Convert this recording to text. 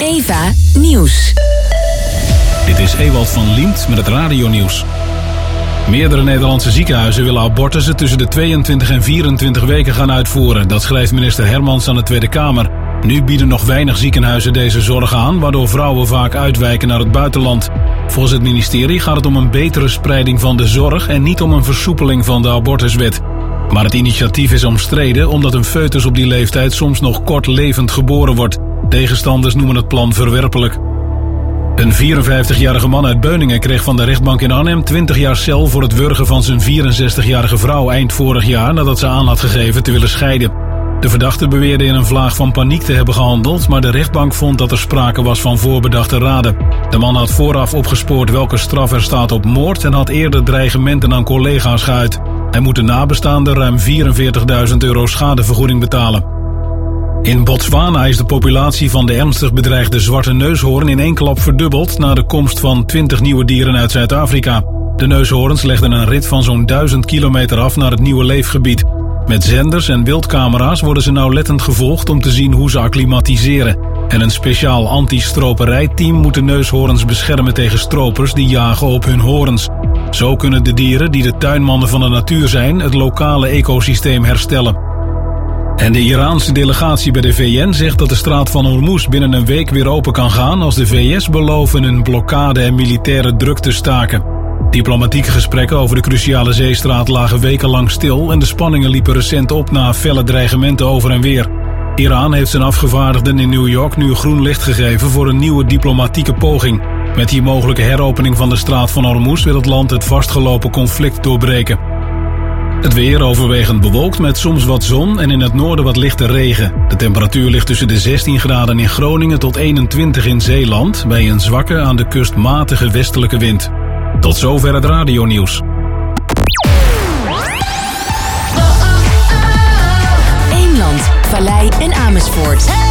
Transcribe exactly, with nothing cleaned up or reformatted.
Eva Nieuws. Dit is Ewald van Liemt met het radionieuws. Meerdere Nederlandse ziekenhuizen willen abortussen tussen de tweeëntwintig en vierentwintig weken gaan uitvoeren. Dat schrijft minister Hermans aan de Tweede Kamer. Nu bieden nog weinig ziekenhuizen deze zorg aan, waardoor vrouwen vaak uitwijken naar het buitenland. Volgens het ministerie gaat het om een betere spreiding van de zorg en niet om een versoepeling van de abortuswet. Maar het initiatief is omstreden omdat een foetus op die leeftijd soms nog kort levend geboren wordt. Tegenstanders noemen het plan verwerpelijk. Een vierenvijftigjarige man uit Beuningen kreeg van de rechtbank in Arnhem twintig jaar cel voor het wurgen van zijn vierenzestigjarige vrouw eind vorig jaar nadat ze aan had gegeven te willen scheiden. De verdachte beweerde in een vlaag van paniek te hebben gehandeld, maar de rechtbank vond dat er sprake was van voorbedachte raden. De man had vooraf opgespoord welke straf er staat op moord en had eerder dreigementen aan collega's geuit. Hij moet de nabestaanden ruim vierenveertigduizend euro schadevergoeding betalen. In Botswana is de populatie van de ernstig bedreigde zwarte neushoorn in één klap verdubbeld na de komst van twintig nieuwe dieren uit Zuid-Afrika. De neushoorns legden een rit van zo'n duizend kilometer af naar het nieuwe leefgebied. Met zenders en wildcamera's worden ze nauwlettend gevolgd om te zien hoe ze acclimatiseren. En een speciaal anti-stroperijteam moet de neushoorns beschermen tegen stropers die jagen op hun horens. Zo kunnen de dieren, die de tuinmannen van de natuur zijn, het lokale ecosysteem herstellen. En de Iraanse delegatie bij de V N zegt dat de straat van Hormuz binnen een week weer open kan gaan als de V S beloven een blokkade en militaire druk te staken. Diplomatieke gesprekken over de cruciale zeestraat lagen wekenlang stil en de spanningen liepen recent op na felle dreigementen over en weer. Iran heeft zijn afgevaardigden in New York nu groen licht gegeven voor een nieuwe diplomatieke poging. Met die mogelijke heropening van de straat van Hormuz wil het land het vastgelopen conflict doorbreken. Het weer overwegend bewolkt met soms wat zon en in het noorden wat lichte regen. De temperatuur ligt tussen de zestien graden in Groningen tot eenentwintig in Zeeland, bij een zwakke aan de kust matige westelijke wind. Tot zover het radionieuws. Eemland, Vallei en Amersfoort.